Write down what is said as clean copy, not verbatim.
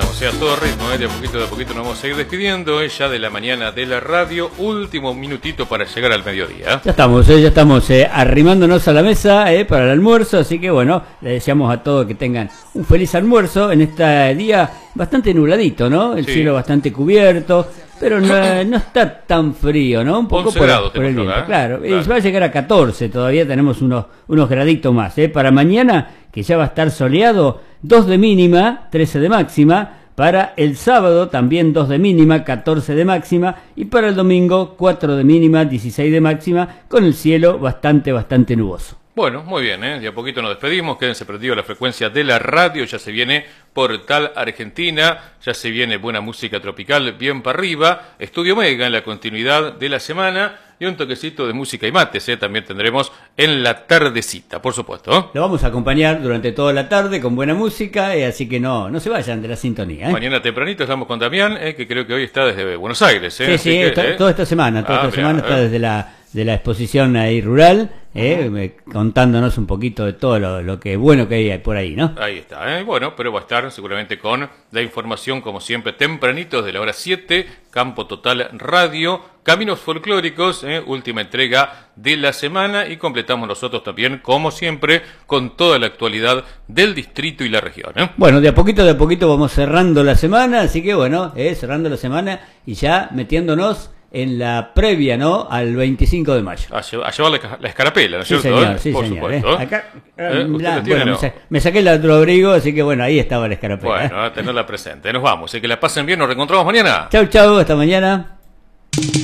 o sea, todo ritmo, de a poquito nos vamos a ir despidiendo, ya de la mañana de la radio, último minutito para llegar al mediodía. Ya estamos arrimándonos a la mesa para el almuerzo, así que bueno, le deseamos a todos que tengan un feliz almuerzo en este día bastante nubladito, ¿no? El cielo bastante cubierto, pero no está tan frío, ¿no? Un poco por el viento, claro. Y va a llegar a 14, todavía tenemos unos graditos más, Para mañana, que ya va a estar soleado, 2 de mínima, 13 de máxima. Para el sábado también 2 de mínima, 14 de máxima. Y para el domingo 4 de mínima, 16 de máxima, con el cielo bastante nuboso. Bueno, muy bien, de a poquito nos despedimos, quédense prendidos a la frecuencia de la radio, ya se viene Portal Argentina, ya se viene buena música tropical bien para arriba, Estudio Mega en la continuidad de la semana y un toquecito de música y mates, también tendremos en la tardecita, por supuesto. Lo vamos a acompañar durante toda la tarde con buena música, así que no se vayan de la sintonía. Mañana tempranito estamos con Damián, que creo que hoy está desde Buenos Aires. Sí, toda esta semana está desde la exposición ahí rural, contándonos un poquito de todo lo que bueno que hay por ahí, ¿no? Ahí está, bueno, pero va a estar seguramente con la información, como siempre, tempranito, desde la hora 7, Campo Total Radio, Caminos Folclóricos, última entrega de la semana, y completamos nosotros también, como siempre, con toda la actualidad del distrito y la región. Bueno, de a poquito vamos cerrando la semana, así que bueno, cerrando la semana y ya metiéndonos en la previa, ¿no?, al 25 de mayo. A llevar la escarapela, ¿no es cierto? Señor, sí, por señor. Supuesto. Acá, Bueno, me saqué el otro abrigo, así que bueno, ahí estaba la escarapela. Bueno, a tenerla presente. Nos vamos, que la pasen bien, nos reencontramos mañana. Chau, hasta mañana.